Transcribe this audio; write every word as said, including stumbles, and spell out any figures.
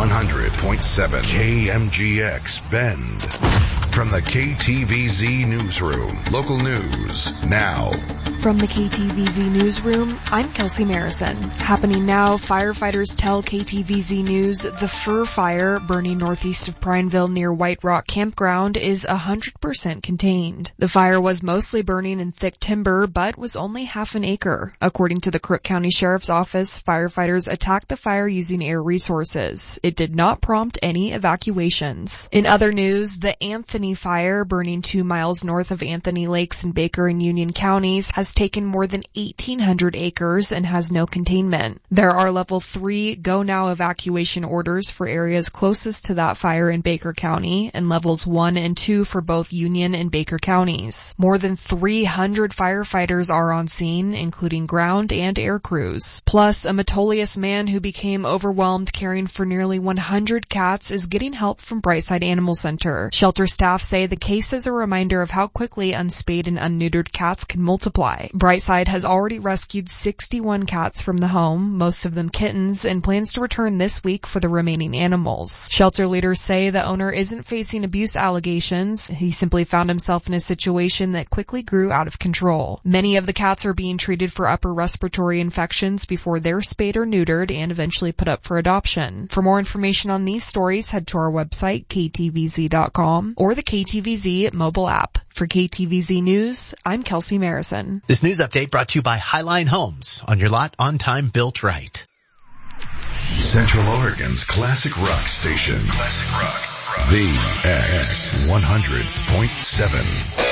one hundred point seven K M G X Bend. From the K T V Z Newsroom, local news now. From the K T V Z Newsroom, I'm Kelsey Marison. Happening now, firefighters tell K T V Z News the Fir Fire, burning northeast of Prineville near White Rock Campground, is one hundred percent contained. The fire was mostly burning in thick timber, but was only half an acre. According to the Crook County Sheriff's Office, firefighters attacked the fire using air resources. It did not prompt any evacuations. In other news, the Anthony Fire, burning two miles north of Anthony Lakes in Baker and Union counties, has taken more than eighteen hundred acres and has no containment. There are level three go now evacuation orders for areas closest to that fire in Baker County and levels one and two for both Union and Baker counties. More than three hundred firefighters are on scene, including ground and air crews. Plus, a Metolius man who became overwhelmed caring for nearly one hundred cats is getting help from Brightside Animal Center. Shelter staff say the case is a reminder of how quickly unspayed and unneutered cats can multiply. Brightside has already rescued sixty-one cats from the home, most of them kittens, and plans to return this week for the remaining animals. Shelter leaders say the owner isn't facing abuse allegations. He simply found himself in a situation that quickly grew out of control. Many of the cats are being treated for upper respiratory infections before they're spayed or neutered and eventually put up for adoption. For more information on these stories, head to our website, K T V Z dot com, or the K T V Z mobile app. For K T V Z News, I'm Kelsey Marison. This news update brought to you by Highline Homes. On your lot, on time, built right. Central Oregon's classic rock station. Classic rock. rock. The X one hundred point seven.